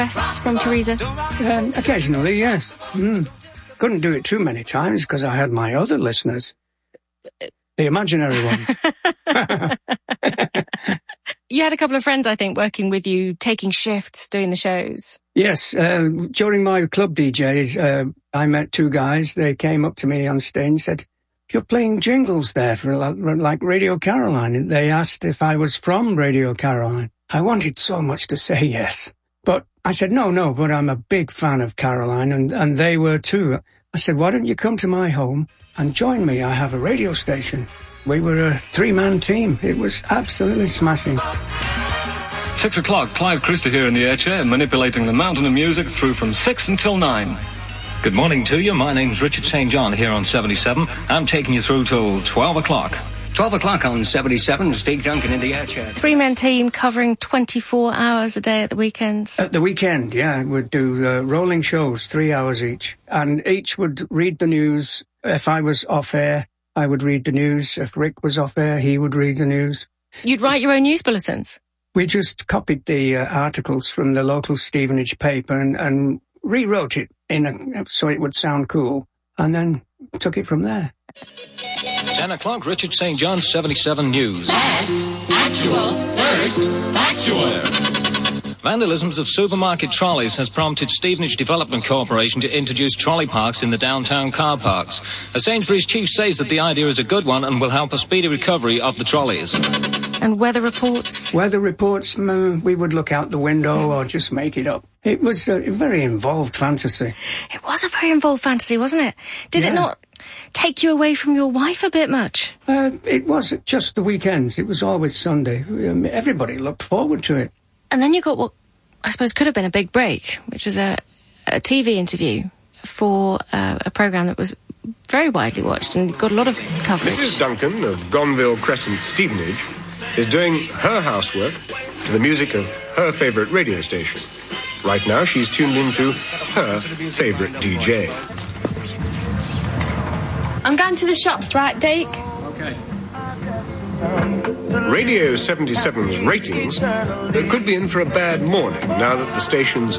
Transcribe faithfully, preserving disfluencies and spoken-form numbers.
requests from Teresa? Um, occasionally, yes. Mm. Couldn't do it too many times because I had my other listeners. The imaginary ones. You had a couple of friends, I think, working with you, taking shifts, doing the shows. Yes, uh, during my club D Js, uh, I met two guys. They came up to me on stage and said, "You're playing jingles there for like Radio Caroline." And they asked if I was from Radio Caroline. I wanted so much to say yes. But I said, no, no, but I'm a big fan of Caroline, and, and they were too. I said, why don't you come to my home and join me? I have a radio station. We were a three-man team. It was absolutely smashing. Six o'clock, Clive Christer here in the air chair, manipulating the mountain of music through from six until nine. Good morning to you. My name's Richard Saint John here on seventy-seven. I'm taking you through till twelve o'clock. twelve o'clock on seventy-seven, Steve Duncan in the air chair. Three-man team covering twenty-four hours a day at the weekends. At the weekend, yeah, we'd do uh, rolling shows, three hours each. And each would read the news. If I was off air, I would read the news. If Rick was off air, he would read the news. You'd write your own news bulletins? We just copied the uh, articles from the local Stevenage paper and, and rewrote it in a, so it would sound cool, and then took it from there. ten o'clock, Richard Saint John, seventy-seven News. Fast, actual, first, factual. Vandalisms of supermarket trolleys has prompted Stevenage Development Corporation to introduce trolley parks in the downtown car parks. A Sainsbury's chief says that the idea is a good one and will help a speedy recovery of the trolleys. And weather reports? Weather reports, mm, we would look out the window or just make it up. It was a very involved fantasy. It was a very involved fantasy, wasn't it? Did yeah. it not take you away from your wife a bit much? Uh, it wasn't just the weekends. It was always Sunday. Um, everybody looked forward to it. And then you got what I suppose could have been a big break, which was a, a T V interview for uh, a programme that was very widely watched and got a lot of coverage. Missus Duncan of Gonville Crescent, Stevenage, is doing her housework to the music of her favourite radio station. Right now, she's tuned into her favourite D J. I'm going to the shops, right, Deke? Okay. Radio seventy-seven's ratings could be in for a bad morning now that the station's